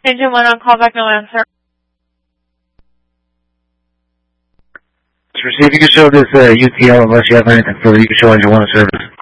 Engine 1 on callback, no answer. See if you can show this UTL unless you have anything further. You can show Engine 1 in service.